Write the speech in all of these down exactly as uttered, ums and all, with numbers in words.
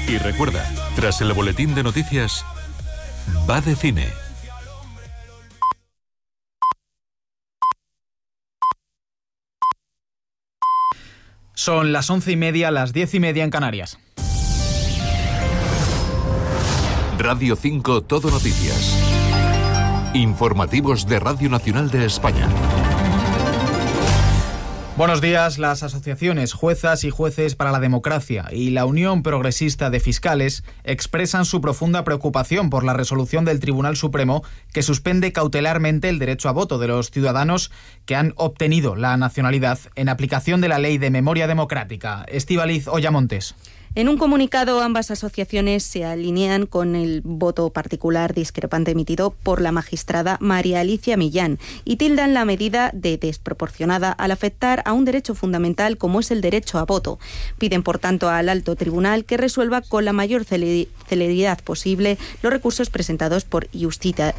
Y recuerda, tras el boletín de noticias, va de cine. Son las once y media, las diez y media en Canarias. Radio cinco Todo Noticias. Informativos de Radio Nacional de España. Buenos días. Las asociaciones Juezas y Jueces para la Democracia y la Unión Progresista de Fiscales expresan su profunda preocupación por la resolución del Tribunal Supremo que suspende cautelarmente el derecho a voto de los ciudadanos que han obtenido la nacionalidad en aplicación de la Ley de Memoria Democrática. Estíbaliz Oyamontes. En un comunicado, ambas asociaciones se alinean con el voto particular discrepante emitido por la magistrada María Alicia Millán y tildan la medida de desproporcionada al afectar a un derecho fundamental como es el derecho a voto. Piden, por tanto, al alto tribunal que resuelva con la mayor celeridad posible los recursos presentados por Justitia,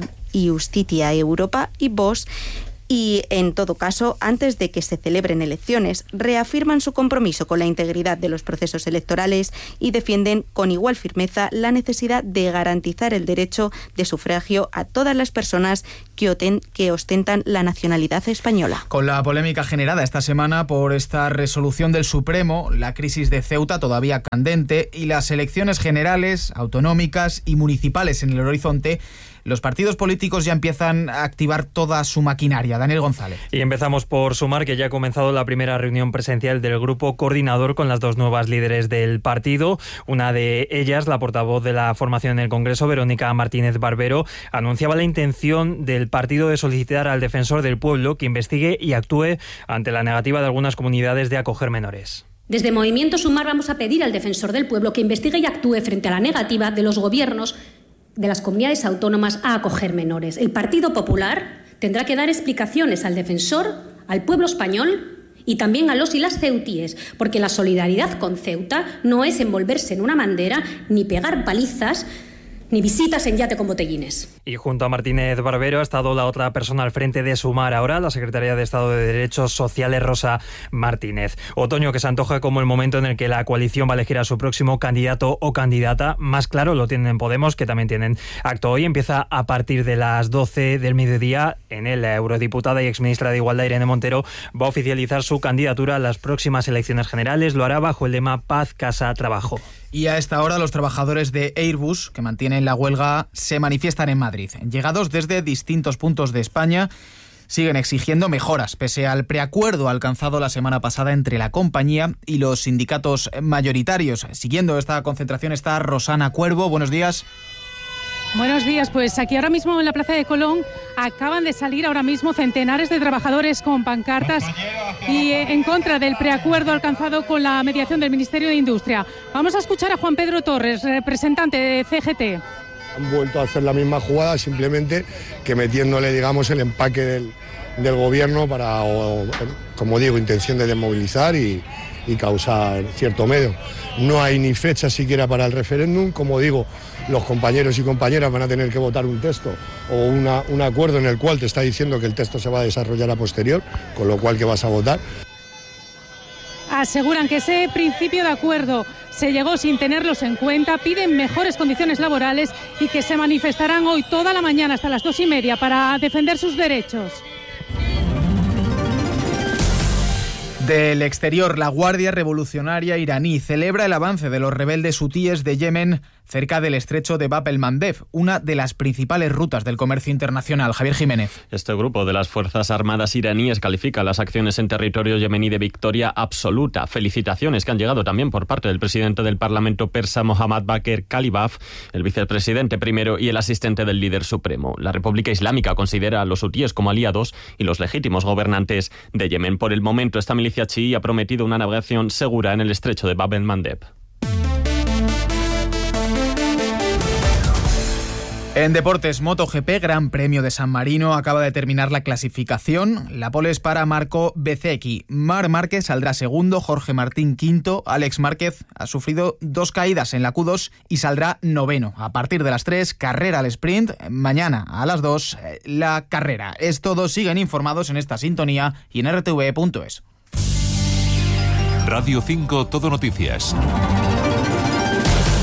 Justitia Europa y Vox. Y, en todo caso, antes de que se celebren elecciones, reafirman su compromiso con la integridad de los procesos electorales y defienden con igual firmeza la necesidad de garantizar el derecho de sufragio a todas las personas que, oten, que ostentan la nacionalidad española. Con la polémica generada esta semana por esta resolución del Supremo, la crisis de Ceuta todavía candente y las elecciones generales, autonómicas y municipales en el horizonte, los partidos políticos ya empiezan a activar toda su maquinaria. Daniel González. Y empezamos por sumar que ya ha comenzado la primera reunión presencial del grupo coordinador con las dos nuevas líderes del partido. Una de ellas, la portavoz de la formación en el Congreso, Verónica Martínez Barbero, anunciaba la intención del partido de solicitar al defensor del pueblo que investigue y actúe ante la negativa de algunas comunidades de acoger menores. Desde Movimiento Sumar vamos a pedir al defensor del pueblo que investigue y actúe frente a la negativa de los gobiernos de las comunidades autónomas a acoger menores. El Partido Popular tendrá que dar explicaciones al defensor, al pueblo español y también a los y las ceutíes, porque la solidaridad con Ceuta no es envolverse en una bandera ni pegar palizas ni visitas en yate con botellines. Y junto a Martínez Barbero ha estado la otra persona al frente de Sumar ahora, la secretaria de Estado de Derechos Sociales, Rosa Martínez. Otoño que se antoja como el momento en el que la coalición va a elegir a su próximo candidato o candidata. Más claro lo tienen en Podemos, que también tienen acto hoy. Empieza a partir de las doce del mediodía. En él, la eurodiputada y exministra de Igualdad, Irene Montero, va a oficializar su candidatura a las próximas elecciones generales. Lo hará bajo el lema Paz, Casa, Trabajo. Y a esta hora los trabajadores de Airbus, que mantienen la huelga, se manifiestan en Madrid. Llegados desde distintos puntos de España, siguen exigiendo mejoras, pese al preacuerdo alcanzado la semana pasada entre la compañía y los sindicatos mayoritarios. Siguiendo esta concentración está Rosana Cuervo. Buenos días. Buenos días, pues aquí ahora mismo en la Plaza de Colón acaban de salir ahora mismo centenares de trabajadores con pancartas y en contra del preacuerdo alcanzado con la mediación del Ministerio de Industria. Vamos a escuchar a Juan Pedro Torres, representante de C G T. Han vuelto a hacer la misma jugada, simplemente que metiéndole, digamos, el empaque del, del gobierno para, o, como digo, intención de desmovilizar y, y causar cierto miedo. No hay ni fecha siquiera para el referéndum, como digo, los compañeros y compañeras van a tener que votar un texto o una, un acuerdo en el cual te está diciendo que el texto se va a desarrollar a posterior, con lo cual que vas a votar. Aseguran que ese principio de acuerdo se llegó sin tenerlos en cuenta, piden mejores condiciones laborales y que se manifestarán hoy toda la mañana hasta las dos y media para defender sus derechos. Del exterior, la Guardia Revolucionaria iraní celebra el avance de los rebeldes hutíes de Yemen cerca del estrecho de Bab el-Mandeb, una de las principales rutas del comercio internacional. Javier Jiménez. Este grupo de las Fuerzas Armadas iraníes califica las acciones en territorio yemení de victoria absoluta. Felicitaciones que han llegado también por parte del presidente del Parlamento persa, Mohammad Bakr Kalibaf, el vicepresidente primero y el asistente del líder supremo. La República Islámica considera a los hutíes como aliados y los legítimos gobernantes de Yemen. Por el momento, esta milicia chií ha prometido una navegación segura en el estrecho de Bab el-Mandeb. En deportes, MotoGP, Gran Premio de San Marino, acaba de terminar la clasificación. La pole es para Marco Bezzecchi. Marc Márquez saldrá segundo, Jorge Martín quinto. Alex Márquez ha sufrido dos caídas en la Q dos y saldrá noveno. A partir de las tres, carrera al sprint. Mañana a las dos, la carrera. Es todo. Siguen informados en esta sintonía y en r t v punto es. Radio cinco Todo Noticias.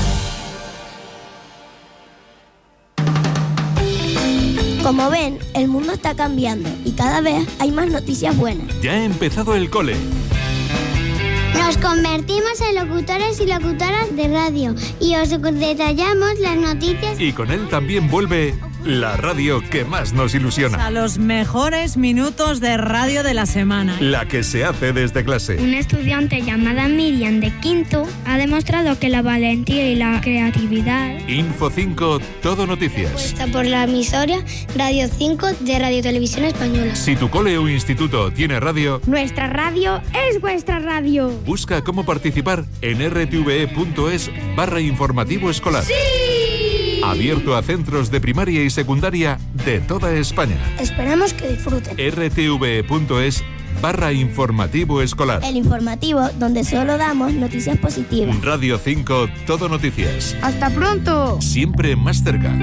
Como ven, el mundo está cambiando y cada vez hay más noticias buenas. Ya ha empezado el cole. Nos convertimos en locutores y locutoras de radio y os detallamos las noticias. Y con él también vuelve la radio que más nos ilusiona. A los mejores minutos de radio de la semana. La que se hace desde clase. Una estudiante llamada Miriam de quinto ha demostrado que la valentía y la creatividad. Info cinco, todo noticias. Está por la emisora Radio cinco de Radio Televisión Española. Si tu cole o instituto tiene radio, nuestra radio es vuestra radio. Busca cómo participar en rtve.es barra informativo escolar. ¡Sí! Abierto a centros de primaria y secundaria de toda España. Esperamos que disfruten. rtve.es barra informativo escolar. El informativo donde solo damos noticias positivas. Radio cinco, todo noticias. ¡Hasta pronto! Siempre más cerca.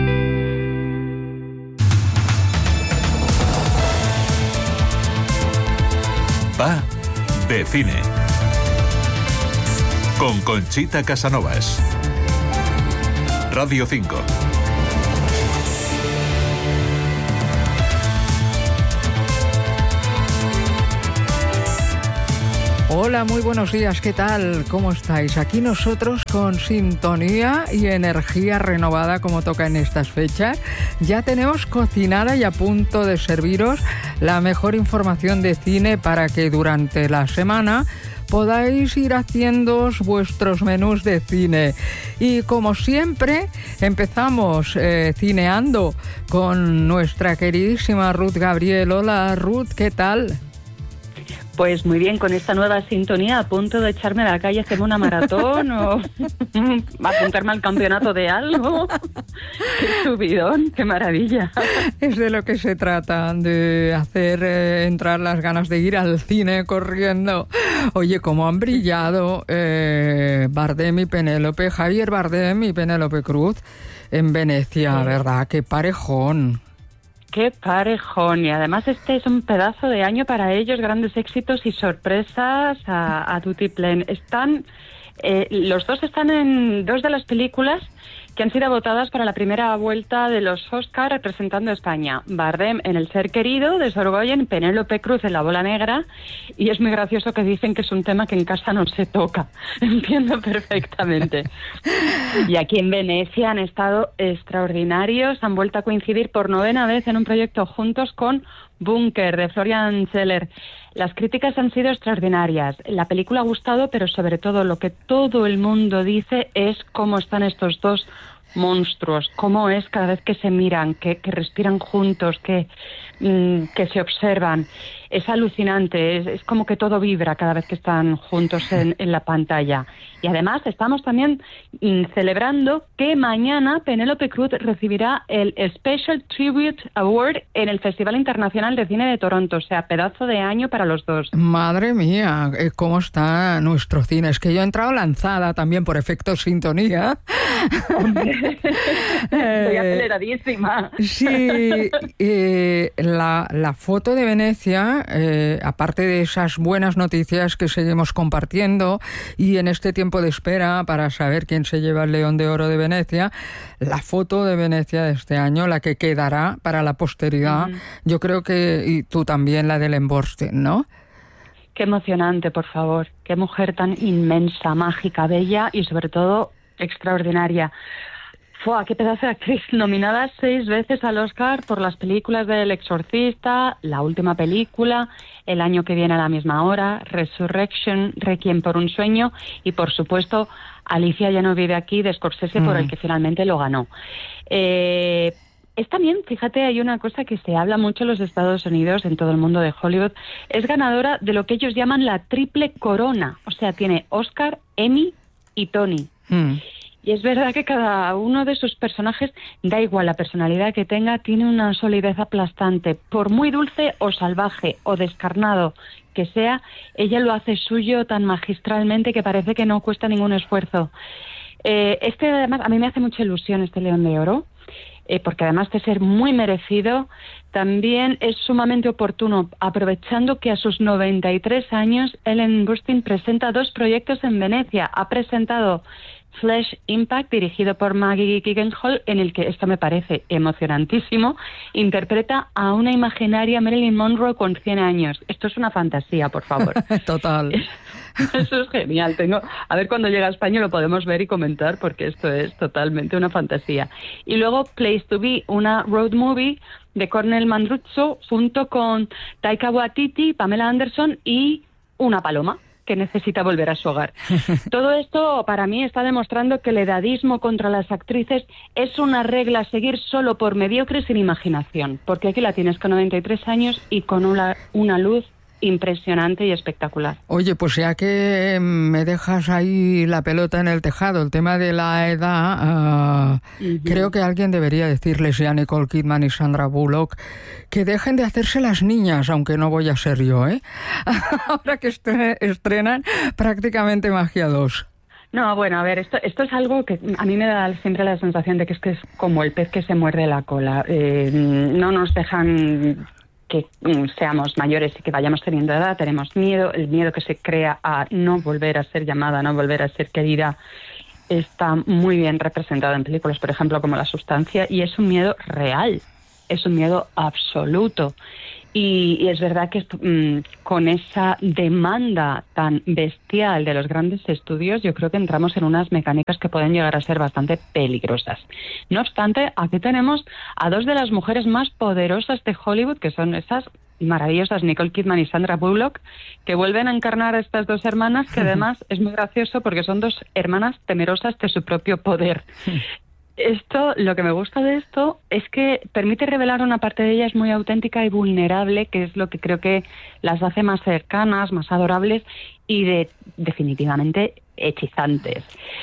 Va de cine. Con Conchita Casanovas. Radio cinco. Hola, muy buenos días, ¿qué tal? ¿Cómo estáis? Aquí nosotros con sintonía y energía renovada como toca en estas fechas. Ya tenemos cocinada y a punto de serviros la mejor información de cine para que durante la semana podáis ir haciendo vuestros menús de cine. Y como siempre, empezamos eh, cineando con nuestra queridísima Ruth Gabriel. Hola Ruth, ¿qué tal? Pues muy bien, con esta nueva sintonía, a punto de echarme a la calle a hacerme una maratón o apuntarme al campeonato de algo. ¡Qué subidón! ¡Qué maravilla! Es de lo que se trata, de hacer eh, entrar las ganas de ir al cine corriendo. Oye, cómo han brillado eh, Bardem y Penélope, Javier Bardem y Penélope Cruz en Venecia, ¿verdad? ¡Qué parejón! ¡Qué parejón! Y además este es un pedazo de año para ellos, grandes éxitos y sorpresas a, a tutiplén. Están, eh, los dos están en dos de las películas que han sido votadas para la primera vuelta de los Oscar representando a España. Bardem en El ser querido, de Sorogoyen, Penélope Cruz en La bola negra, y es muy gracioso que dicen que es un tema que en casa no se toca. Entiendo perfectamente. Y aquí en Venecia han estado extraordinarios, han vuelto a coincidir por novena vez en un proyecto juntos con Búnker, de Florian Zeller. Las críticas han sido extraordinarias. La película ha gustado, pero sobre todo lo que todo el mundo dice es cómo están estos dos monstruos, cómo es cada vez que se miran, que, que respiran juntos, que, mmm, que se observan. Es alucinante, es, es como que todo vibra cada vez que están juntos en, en la pantalla. Y además estamos también mmm, celebrando que mañana Penélope Cruz recibirá el Special Tribute Award en el Festival Internacional de Cine de Toronto. O sea, pedazo de año para los dos. Madre mía, ¿cómo está nuestro cine? Es que yo he entrado lanzada también por efecto sintonía. Estoy aceleradísima. Sí, eh, la, la foto de Venecia, eh, aparte de esas buenas noticias que seguimos compartiendo y en este tiempo de espera para saber quién se lleva el León de Oro de Venecia, la foto de Venecia de este año, la que quedará para la posteridad, mm. yo creo que, y tú también, la del Emborsten, ¿no? Qué emocionante, por favor. Qué mujer tan inmensa, mágica, bella y sobre todo extraordinaria. ¡Fua! ¡Qué pedazo de actriz! Nominada seis veces al Oscar por las películas del Exorcista, la última película, El año que viene a la misma hora, Resurrection, Requiem por un sueño y, por supuesto, Alicia ya no vive aquí, de Scorsese, mm. por el que finalmente lo ganó. Eh, es también, fíjate, hay una cosa que se habla mucho en los Estados Unidos, en todo el mundo de Hollywood, es ganadora de lo que ellos llaman la triple corona. O sea, tiene Oscar, Emmy y Tony. Mm. Y es verdad que cada uno de sus personajes, da igual la personalidad que tenga, tiene una solidez aplastante. Por muy dulce o salvaje o descarnado que sea, ella lo hace suyo tan magistralmente que parece que no cuesta ningún esfuerzo. Eh, este, además, a mí me hace mucha ilusión este León de Oro, eh, porque además de ser muy merecido, también es sumamente oportuno, aprovechando que a sus noventa y tres años Ellen Burstyn presenta dos proyectos en Venecia. Ha presentado Flesh Impact, dirigido por Maggie Gyllenhaal, en el que, esto me parece emocionantísimo, interpreta a una imaginaria Marilyn Monroe con cien años. Esto es una fantasía, por favor. Total. Eso es genial. Tengo, a ver cuando llega a España lo podemos ver y comentar, porque esto es totalmente una fantasía. Y luego Place to Be, una road movie de Cornel Mandruzzo junto con Taika Waititi, Pamela Anderson y una paloma que necesita volver a su hogar. Todo esto para mí está demostrando que el edadismo contra las actrices es una regla a seguir solo por mediocres sin imaginación, porque aquí la tienes con noventa y tres años y con una, una luz impresionante y espectacular. Oye, pues ya que me dejas ahí la pelota en el tejado, el tema de la edad, uh, uh-huh. creo que alguien debería decirles ya a Nicole Kidman y Sandra Bullock que dejen de hacerse las niñas, aunque no voy a ser yo, ¿eh? Ahora que estrenan prácticamente Magia dos. No, bueno, a ver, esto esto es algo que a mí me da siempre la sensación de que es que es como el pez que se muerde la cola. Eh, no nos dejan que seamos mayores y que vayamos teniendo edad, tenemos miedo, el miedo que se crea a no volver a ser llamada, a no volver a ser querida, está muy bien representado en películas, por ejemplo, como La Sustancia, y es un miedo real, es un miedo absoluto. Y, y es verdad que mmm, con esa demanda tan bestial de los grandes estudios, yo creo que entramos en unas mecánicas que pueden llegar a ser bastante peligrosas. No obstante, aquí tenemos a dos de las mujeres más poderosas de Hollywood, que son esas maravillosas Nicole Kidman y Sandra Bullock, que vuelven a encarnar a estas dos hermanas, que además es muy gracioso porque son dos hermanas temerosas de su propio poder. Esto, lo que me gusta de esto es que permite revelar una parte de ellas muy auténtica y vulnerable, que es lo que creo que las hace más cercanas, más adorables y de, definitivamente hechizantes.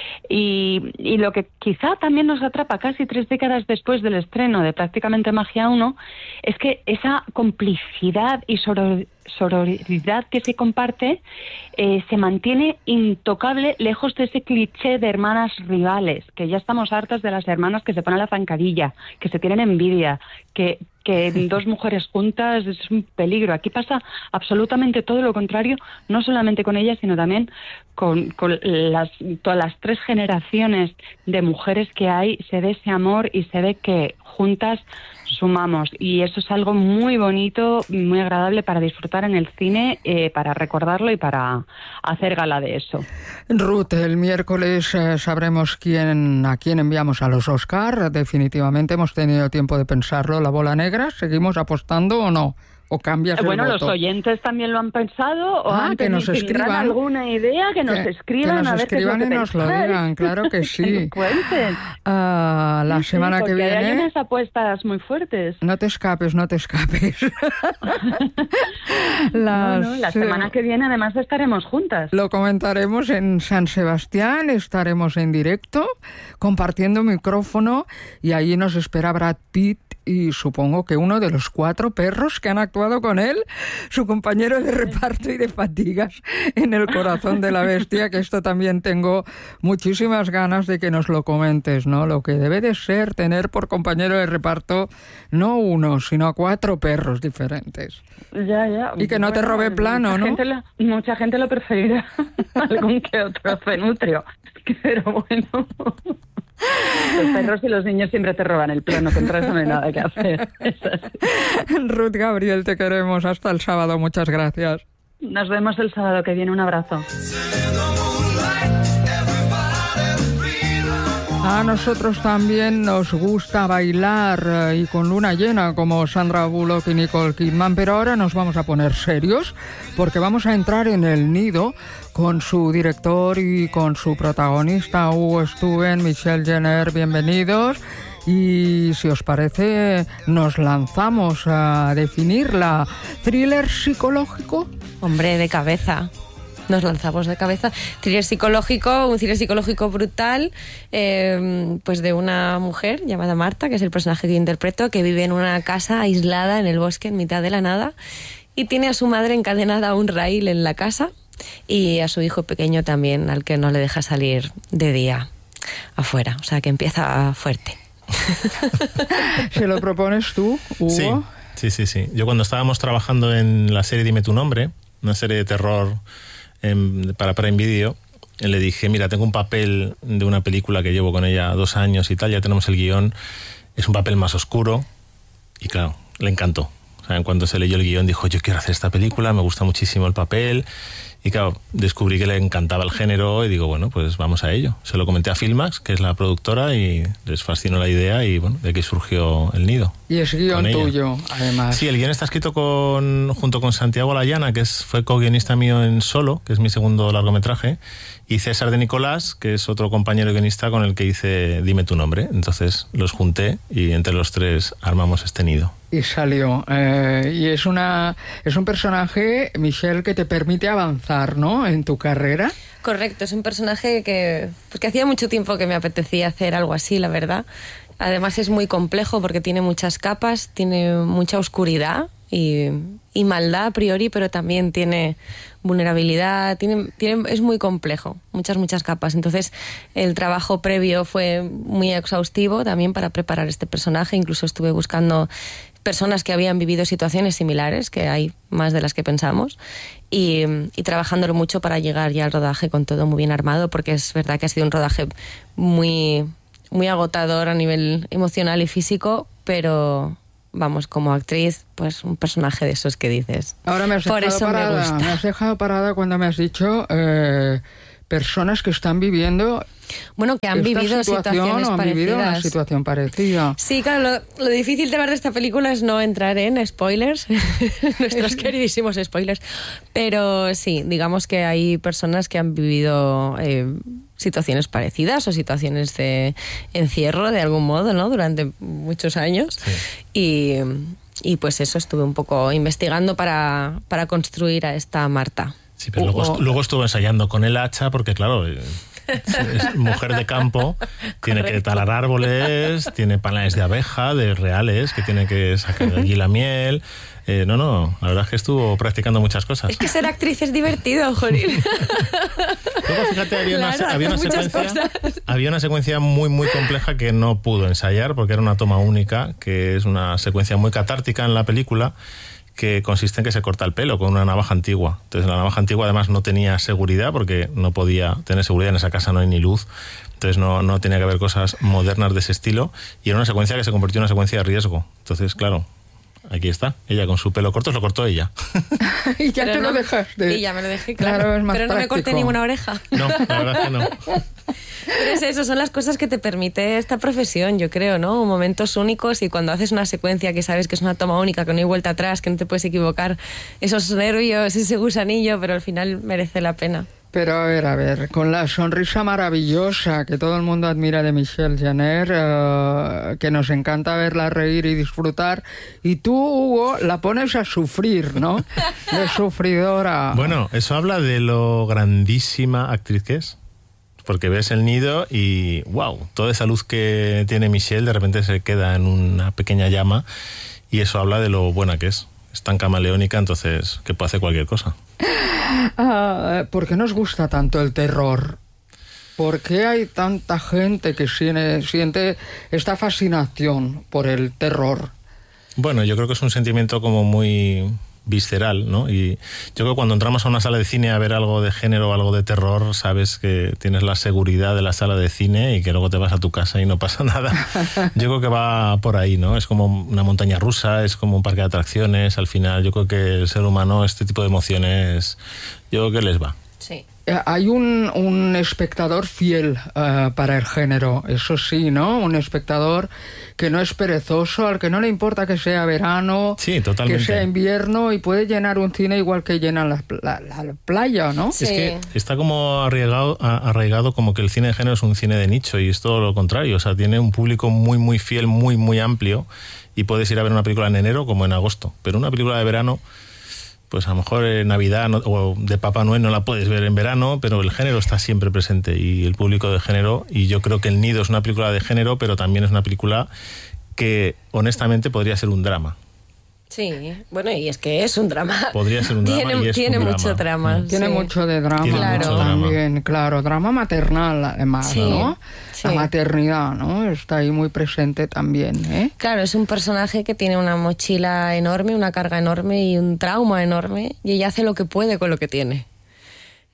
Y, y lo que quizá también nos atrapa casi tres décadas después del estreno de prácticamente Magia uno es que esa complicidad y soror, sororidad que se comparte eh, se mantiene intocable lejos de ese cliché de hermanas rivales, que ya estamos hartas de las hermanas que se ponen la zancadilla, que se tienen envidia, que que dos mujeres juntas es un peligro. Aquí pasa absolutamente todo lo contrario, no solamente con ellas, sino también con, con las, todas las tres generaciones de mujeres que hay, se ve ese amor y se ve que juntas sumamos. Y eso es algo muy bonito, muy agradable para disfrutar en el cine, eh, para recordarlo y para hacer gala de eso. Ruth, el miércoles eh, sabremos quién a quién enviamos a los Oscar. Definitivamente hemos tenido tiempo de pensarlo. La bola negra, ¿seguimos apostando o no? ¿O cambias el Bueno, voto? Los oyentes también lo han pensado o ah, han que nos escriban alguna idea, que nos que, escriban que nos a ver escriban qué es lo y que nos lo pensáis. digan, claro que sí. Que nos cuenten. Uh, la sí, semana sí, que viene hay unas apuestas muy fuertes. No te escapes, no te escapes. Las, no, no, la semana que viene además estaremos juntas. Lo comentaremos en San Sebastián, estaremos en directo compartiendo micrófono y allí nos espera Brad Pitt y supongo que uno de los cuatro perros que han actuado con él, su compañero de reparto y de fatigas en El corazón de la bestia, que esto también tengo muchísimas ganas de que nos lo comentes, ¿no? Lo que debe de ser tener por compañero de reparto no uno, sino cuatro perros diferentes. Ya, ya. Y que no bueno, te robe plano, mucha ¿no? Gente lo, mucha gente lo preferirá algún que otro cenutrio, pero bueno... Los perros y los niños siempre te roban el plano, contra eso no hay nada que hacer. Es así. Ruth Gabriel, te queremos. Hasta el sábado. Muchas gracias. Nos vemos el sábado que viene. Un abrazo. A nosotros también nos gusta bailar y con luna llena como Sandra Bullock y Nicole Kidman, pero ahora nos vamos a poner serios porque vamos a entrar en el nido con su director y con su protagonista Hugo Stuben, Michelle Jenner, bienvenidos. Y si os parece, nos lanzamos a definirla. ¿Thriller psicológico? Hombre, de cabeza. Nos lanzamos de cabeza. Thriller psicológico, un thriller psicológico brutal, eh, pues de una mujer llamada Marta, que es el personaje que interpreto, que vive en una casa aislada en el bosque en mitad de la nada y tiene a su madre encadenada a un raíl en la casa y a su hijo pequeño también, al que no le deja salir de día afuera. O sea, que empieza fuerte. ¿Se lo propones tú, Hugo? Sí, sí, sí, sí. Yo cuando estábamos trabajando en la serie Dime tu nombre, una serie de terror en, para Prime Video, le dije, mira, tengo un papel de una película que llevo con ella dos años y tal, ya tenemos el guión, es un papel más oscuro, y claro, le encantó. O sea, en cuanto se leyó el guión dijo, yo quiero hacer esta película, me gusta muchísimo el papel. Y claro, descubrí que le encantaba el género y digo, bueno, pues vamos a ello. Se lo comenté a Filmax, que es la productora, y les fascinó la idea y bueno, de aquí surgió El Nido. Y es guión tuyo, además. Sí, el guión está escrito con, junto con Santiago Layana, que es, fue co-guionista mío en Solo, que es mi segundo largometraje, y César de Nicolás, que es otro compañero guionista con el que hice Dime tu nombre. Entonces los junté y entre los tres armamos este nido. Y salió. Eh, y es una es un personaje, Michelle, que te permite avanzar, ¿no?, en tu carrera. Correcto, es un personaje que, pues que hacía mucho tiempo que me apetecía hacer algo así, la verdad. Además es muy complejo porque tiene muchas capas, tiene mucha oscuridad y, y maldad a priori, pero también tiene vulnerabilidad, tiene, tiene, es muy complejo, muchas, muchas capas. Entonces el trabajo previo fue muy exhaustivo también para preparar este personaje. Incluso estuve buscando personas que habían vivido situaciones similares, que hay más de las que pensamos, y, y trabajándolo mucho para llegar ya al rodaje con todo muy bien armado, porque es verdad que ha sido un rodaje muy, muy agotador a nivel emocional y físico, pero vamos, como actriz, pues un personaje de esos que dices. Ahora me has dejado Por eso parada, me gusta. Me has dejado parada cuando me has dicho eh, personas que están viviendo... Bueno, que han vivido situaciones o han parecidas. vivido una situación parecida. Sí, claro, lo, lo difícil de ver de esta película es no entrar en spoilers, nuestros queridísimos spoilers, pero sí, digamos que hay personas que han vivido eh, situaciones parecidas o situaciones de encierro de algún modo, ¿no?, durante muchos años. Sí. y, y pues eso, estuve un poco investigando para, para construir a esta Marta. Sí, pero luego, O- luego estuve ensayando con el hacha porque, claro, eh, es mujer de campo, tiene que talar árboles, tiene panales de abeja, de reales, que tiene que sacar de allí la miel. Eh, no, no, la verdad es que estuvo practicando muchas cosas. Es que ser actriz es divertido, Jolín. Luego, fíjate, había una, Claro, había una haces muchas secuencia, cosas. había una secuencia muy, muy compleja que no pudo ensayar porque era una toma única, que es una secuencia muy catártica en la película, que consiste en que se corta el pelo con una navaja antigua. Entonces la navaja antigua además no tenía seguridad porque no podía tener seguridad, en esa casa no hay ni luz, entonces no, no tenía que haber cosas modernas de ese estilo, y era una secuencia que se convirtió en una secuencia de riesgo. Entonces, claro, aquí está, ella con su pelo corto, se lo cortó ella. Y ya Pero te lo no- dejaste. Y ya me lo dejé, claro. Claro, es más Pero no me corté práctico. ninguna oreja. No, la verdad es que no. Pero es eso, son las cosas que te permite esta profesión, yo creo, ¿no? Momentos únicos, y cuando haces una secuencia que sabes que es una toma única, que no hay vuelta atrás, que no te puedes equivocar, esos nervios, ese gusanillo, pero al final merece la pena. Pero a ver, a ver, con la sonrisa maravillosa que todo el mundo admira de Michelle Jenner, eh, que nos encanta verla reír y disfrutar, y tú, Hugo, la pones a sufrir, ¿no? De sufridora. Bueno, eso habla de lo grandísima actriz que es. Porque ves El Nido y, wow, toda esa luz que tiene Michelle de repente se queda en una pequeña llama, y eso habla de lo buena que es. Es tan camaleónica, entonces, que puede hacer cualquier cosa. Ah, ¿por qué nos gusta tanto el terror? ¿Por qué hay tanta gente que siente, siente esta fascinación por el terror? Bueno, yo creo que es un sentimiento como muy visceral, ¿no? Y yo creo que cuando entramos a una sala de cine a ver algo de género o algo de terror, sabes que tienes la seguridad de la sala de cine y que luego te vas a tu casa y no pasa nada. Yo creo que va por ahí, ¿no? Es como una montaña rusa, es como un parque de atracciones. Al final, yo creo que el ser humano, este tipo de emociones, yo creo que les va. Sí. Eh, Hay un, un espectador fiel eh, para el género, eso sí, ¿no? Un espectador que no es perezoso, al que no le importa que sea verano, Sí, totalmente. que sea invierno, y puede llenar un cine igual que llena la, la- la playa, ¿no? Sí. Es que está como arraigado, a- arraigado como que el cine de género es un cine de nicho, y es todo lo contrario. O sea, tiene un público muy, muy fiel, muy, muy amplio, y puedes ir a ver una película en enero como en agosto. Pero una película de verano, pues a lo mejor en Navidad no- o de Papá Noel no la puedes ver en verano, pero el género está siempre presente, y el público de género, y yo creo que El Nido es una película de género, pero también es una película que honestamente podría ser un drama. Sí, bueno, y es que es un drama. Podría ser un drama Tiene, y es tiene un mucho drama. drama. Tiene sí. mucho de drama, Tiene Claro. mucho drama. también, claro, drama maternal además, Sí, ¿no? sí. La maternidad, ¿no? Está ahí muy presente también, ¿eh? Claro, es un personaje que tiene una mochila enorme, una carga enorme y un trauma enorme, y ella hace lo que puede con lo que tiene.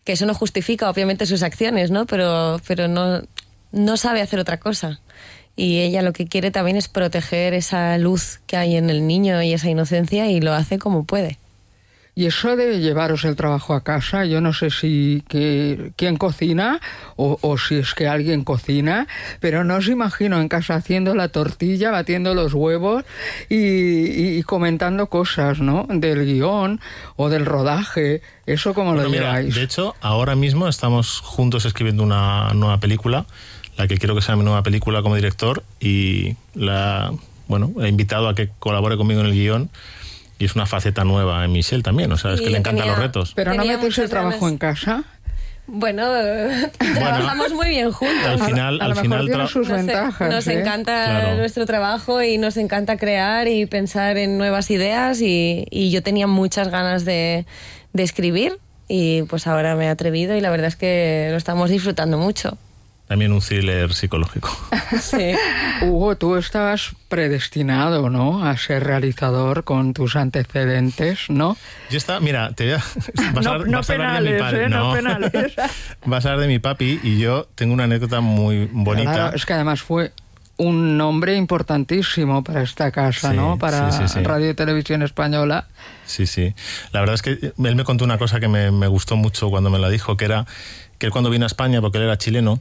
que eso no justifica obviamente sus acciones, ¿no? Pero, pero no, no sabe hacer otra cosa. Y ella lo que quiere también es proteger esa luz que hay en el niño y esa inocencia, y lo hace como puede. Y eso de llevaros el trabajo a casa, yo no sé si que, quién cocina o, o si es que alguien cocina, pero no os imagino en casa haciendo la tortilla, batiendo los huevos y, y, y comentando cosas, ¿no? Del guión o del rodaje. ¿Eso cómo bueno, lo mira, lleváis? De hecho, ahora mismo estamos juntos escribiendo una nueva película, la que quiero que sea mi nueva película como director, y la, bueno, he invitado a que colabore conmigo en el guión. Y es una faceta nueva en Michelle también, o sea, es que le encantan tenía, los retos. ¿Pero no metéis el trabajo ganas. en casa? Bueno, trabajamos bueno, muy bien juntos. Al final, a, a al lo final mejor tiene sus nos, ventajas. Nos ¿eh? encanta claro. nuestro trabajo y nos encanta crear y pensar en nuevas ideas, y, y yo tenía muchas ganas de, de escribir, y pues ahora me he atrevido y la verdad es que lo estamos disfrutando mucho. También un thriller psicológico. Sí. Hugo, tú estabas predestinado, ¿no?, a ser realizador con tus antecedentes, ¿no? Yo estaba, mira, te voy a... Vas no, a, no vas a penales, hablar de mi padre. ¿eh? No, no penales. Vas a hablar de mi papi, y yo tengo una anécdota muy bonita. Claro, es que además fue un nombre importantísimo para esta casa, sí, ¿no? Para sí, sí, sí. Radio y Televisión Española. Sí, sí. La verdad es que él me contó una cosa que me, me gustó mucho cuando me la dijo, que era que él cuando vino a España, porque él era chileno,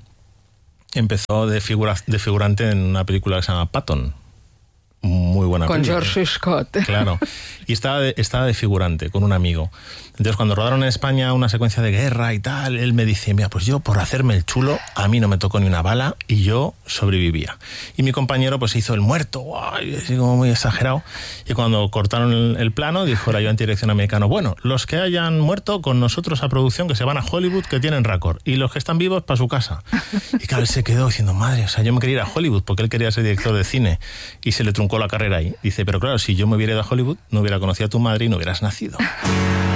empezó de, figura, de figurante en una película que se llama Patton. Muy buena con película. George Scott. Claro. Y estaba de, estaba de figurante con un amigo. Entonces, cuando rodaron en España una secuencia de guerra y tal, él me dice, mira, pues yo por hacerme el chulo, a mí no me tocó ni una bala y yo sobrevivía. Y mi compañero pues hizo el muerto, ¡guay! Así como muy exagerado. Y cuando cortaron el, el plano, dijo el ayudante de dirección americano, bueno, los que hayan muerto con nosotros a producción, que se van a Hollywood, que tienen récord. Y los que están vivos, para su casa. Y claro, él se quedó diciendo, madre, o sea, yo me quería ir a Hollywood porque él quería ser director de cine. Y se le truncó la carrera ahí. Dice, pero claro, si yo me hubiera ido a Hollywood, no hubiera conocido a tu madre y no hubieras nacido.